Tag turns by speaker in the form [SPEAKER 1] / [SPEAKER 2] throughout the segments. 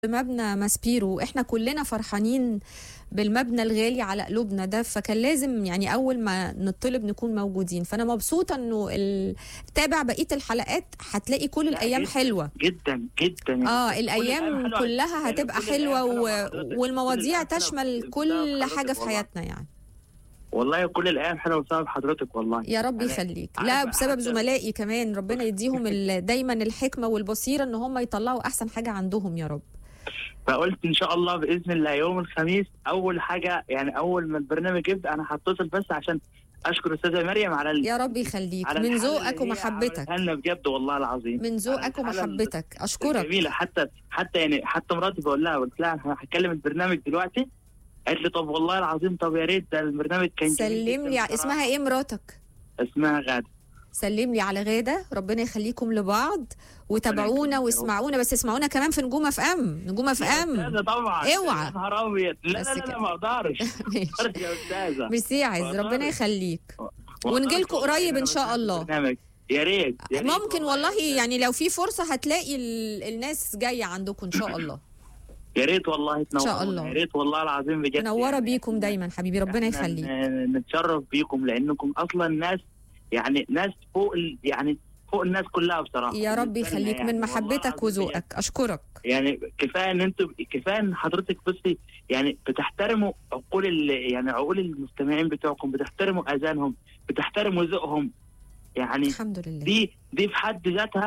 [SPEAKER 1] بمبنى ماسبيرو، احنا كلنا فرحانين بالمبنى الغالي على قلوبنا ده، فكان لازم يعني اول ما نطلب نكون موجودين. فانا مبسوطه انه تابع بقيه الحلقات، هتلاقي كل الايام
[SPEAKER 2] جدا
[SPEAKER 1] حلوه
[SPEAKER 2] جدا جدا يعني
[SPEAKER 1] الايام كلها
[SPEAKER 2] يعني
[SPEAKER 1] هتبقى
[SPEAKER 2] كل الأيام
[SPEAKER 1] حلوه
[SPEAKER 2] حلوة مع حضرتك.
[SPEAKER 1] والمواضيع
[SPEAKER 2] كل الأيام
[SPEAKER 1] تشمل
[SPEAKER 2] حلوة
[SPEAKER 1] كل
[SPEAKER 2] بسبب
[SPEAKER 1] حاجه
[SPEAKER 2] حضرتك
[SPEAKER 1] في
[SPEAKER 2] والله.
[SPEAKER 1] حياتنا يعني.
[SPEAKER 2] والله كل الايام حلوه بسبب حضرتك والله.
[SPEAKER 1] يا رب
[SPEAKER 2] يعني
[SPEAKER 1] يخليك.
[SPEAKER 2] عارف
[SPEAKER 1] لا بسبب
[SPEAKER 2] حتى
[SPEAKER 1] زملائي كمان، ربنا يديهم دايما الحكمه والبصيره ان هم يطلعوا احسن حاجه عندهم يا رب.
[SPEAKER 2] فقلت ان شاء الله باذن الله يوم الخميس اول حاجه، يعني اول ما البرنامج يبدا انا هتصل بس عشان اشكر استاذه مريم على
[SPEAKER 1] يا رب يخليك،
[SPEAKER 2] على
[SPEAKER 1] من
[SPEAKER 2] الحلقة
[SPEAKER 1] ذوقك
[SPEAKER 2] اللي هي
[SPEAKER 1] ومحبتك،
[SPEAKER 2] عملتها لنا بجد والله العظيم.
[SPEAKER 1] من
[SPEAKER 2] على
[SPEAKER 1] ذوقك
[SPEAKER 2] الحلقة
[SPEAKER 1] ومحبتك، اشكرك.
[SPEAKER 2] جميله. حتى مراتي بقول لها، قلت لها هكلم البرنامج دلوقتي، قالت لي طب والله العظيم، طب يا ريت، ده البرنامج كان جميل
[SPEAKER 1] سلم لي
[SPEAKER 2] جدا
[SPEAKER 1] اسمها ايه مراتك؟
[SPEAKER 2] اسمها غاده.
[SPEAKER 1] سلم لي على غاده، ربنا يخليكم لبعض، وتابعونا واسمعونا، بس اسمعونا كمان في نجوم اف ام. نجوم اف ام
[SPEAKER 2] طبعا
[SPEAKER 1] اوعى.
[SPEAKER 2] يا نهار ابيض. لا
[SPEAKER 1] بس
[SPEAKER 2] لا لا,
[SPEAKER 1] كده.
[SPEAKER 2] لا ما اقدرش.
[SPEAKER 1] ماشي.
[SPEAKER 2] يا استاذه
[SPEAKER 1] ميرسي يا عز، ربنا يخليك، ونجيلكوا قريب ان شاء الله.
[SPEAKER 2] يا ريت
[SPEAKER 1] ممكن والله، يعني لو في فرصه هتلاقي الناس جايه عندكم ان شاء الله.
[SPEAKER 2] يا ريت والله تنوروا.
[SPEAKER 1] ان شاء الله.
[SPEAKER 2] يا ريت والله العظيم بجد.
[SPEAKER 1] منوره بيكم دايما حبيبي، ربنا يخليك.
[SPEAKER 2] نتشرف بيكم لانكم اصلا ناس، يعني ناس فوق يعني فوق الناس كلها بصراحه.
[SPEAKER 1] يا رب يخليك،
[SPEAKER 2] يعني
[SPEAKER 1] من محبتك وذوقك، اشكرك.
[SPEAKER 2] يعني كفايه ان انتوا، كفايه ان حضرتك بصي يعني بتحترموا يعني عقول المستمعين بتوعكم، بتحترموا اذانهم، بتحترموا ذوقهم. يعني
[SPEAKER 1] الحمد لله.
[SPEAKER 2] دي في حد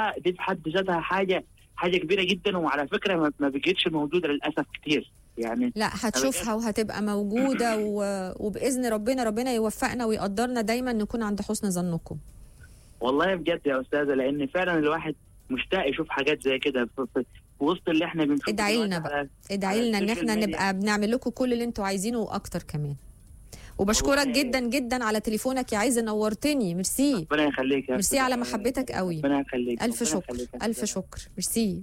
[SPEAKER 2] ذاتها حاجه كبيره جدا. وعلى فكره ما بقتش موجوده للاسف كتير يعني.
[SPEAKER 1] لا هتشوفها وهتبقى موجوده وباذن ربنا يوفقنا ويقدرنا دايما نكون عند حسن ظنكم.
[SPEAKER 2] والله بجد يا استاذه، لان فعلا الواحد مشتاق يشوف حاجات زي كده في وسط اللي احنا بنشوفه.
[SPEAKER 1] ادعي لنا بقى، ادعي لنا ان احنا نبقى بنعمل لكم كل اللي انتوا عايزينه واكتر كمان. وبشكرك جدا جدا على تليفونك يا عايزه، نورتني. ميرسي.
[SPEAKER 2] ربنا يخليك يا
[SPEAKER 1] ميرسي على محبتك قوي.
[SPEAKER 2] ربنا يخليك.
[SPEAKER 1] الف شكر، الف شكر. ميرسي.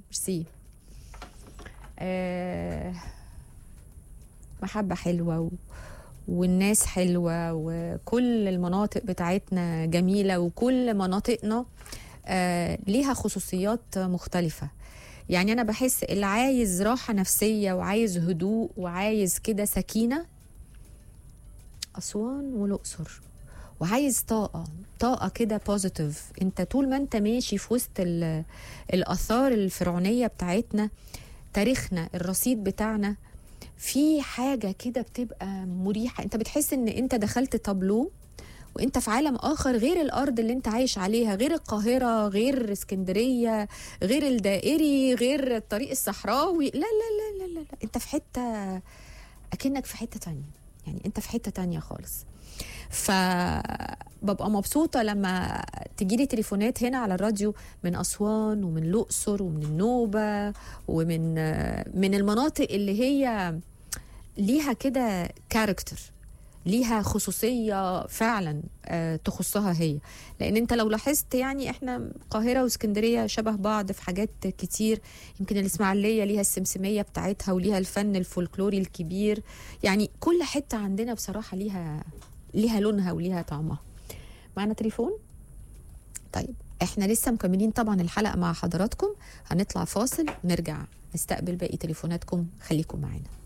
[SPEAKER 1] محبه حلوه والناس حلوه، وكل المناطق بتاعتنا جميله، وكل مناطقنا ليها خصوصيات مختلفه. يعني انا بحس اللي عايز راحه نفسيه وعايز هدوء وعايز كده سكينه، أسوان والأقصر. وعايز طاقة كده بوزيتيف. انت طول ما انت ماشي في وسط الآثار الفرعونية بتاعتنا، تاريخنا، الرصيد بتاعنا، في حاجة كده بتبقى مريحة. انت بتحس ان انت دخلت تابلو وانت في عالم آخر، غير الأرض اللي انت عايش عليها، غير القاهرة، غير اسكندرية، غير الدائري، غير الطريق الصحراوي. لا لا لا لا لا، انت في حتة أكنك في حتة تانية، يعني انت في حتة تانية خالص. فببقى مبسوطة لما تجيلي تليفونات هنا على الراديو من أسوان ومن الأقصر ومن النوبة ومن المناطق اللي هي ليها كده كاركتر، ليها خصوصية فعلا تخصها هي. لأن انت لو لاحظت يعني احنا القاهرة واسكندرية شبه بعض في حاجات كتير. يمكن الإسماعيلية ليها السمسمية بتاعتها وليها الفن الفولكلوري الكبير. يعني كل حتة عندنا بصراحة ليها لونها وليها طعمها. معنا تليفون؟ طيب احنا لسه مكملين طبعا الحلقة مع حضراتكم، هنطلع فاصل ونرجع نستقبل باقي تليفوناتكم، خليكم معنا.